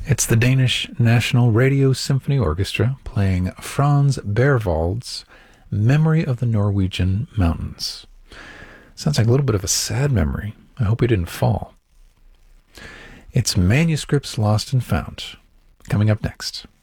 It's the Danish National Radio Symphony Orchestra playing Franz Berwald's Memory of the Norwegian Mountains. Sounds like a little bit of a sad memory. I hope he didn't fall. It's Manuscripts Lost and Found, coming up next.